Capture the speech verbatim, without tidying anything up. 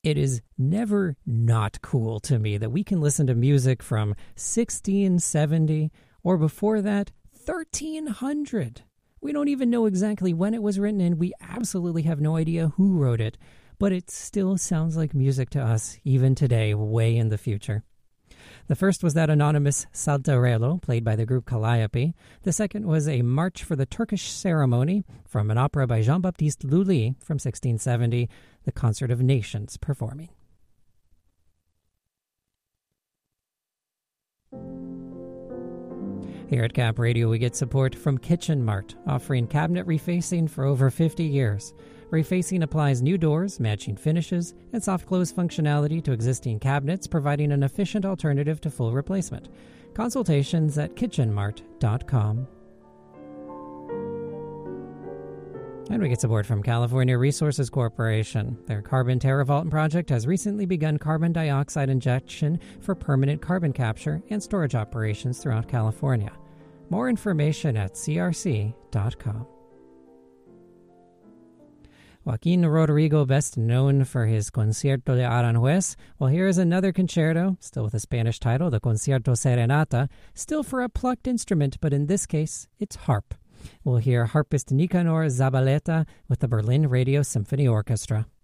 It is never not cool to me that we can listen to music from sixteen seventy or before that, thirteen hundred. We don't even know exactly when it was written, and we absolutely have no idea who wrote it, but it still sounds like music to us even today, way in the future. The first was that anonymous Saltarello, played by the group Calliope. The second was a March for the Turkish Ceremony from an opera by Jean-Baptiste Lully from sixteen seventy, the Concert of Nations performing. Here at Cap Radio, we get support from Kitchen Mart, offering cabinet refacing for over fifty years. Refacing applies new doors, matching finishes, and soft close functionality to existing cabinets, providing an efficient alternative to full replacement. Consultations at kitchen mart dot com. And we get support from California Resources Corporation. Their Carbon TerraVault project has recently begun carbon dioxide injection for permanent carbon capture and storage operations throughout California. More information at c r c dot com. Joaquin Rodrigo, best known for his Concierto de Aranjuez. Well, here is another concerto, still with a Spanish title, the Concierto Serenata, still for a plucked instrument, but in this case, it's harp. We'll hear harpist Nicanor Zabaleta with the Berlin Radio Symphony Orchestra.